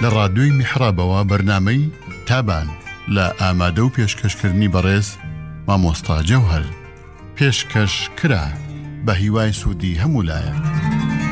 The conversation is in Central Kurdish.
لە ڕادیۆی میحرابەوە بەرنامەی تابان لە ئامادە و پێشکەشکردنی بەڕێز مامۆستا جەوهەر پێشکەش کرا بە هیوای سوودی هەموو لایەک.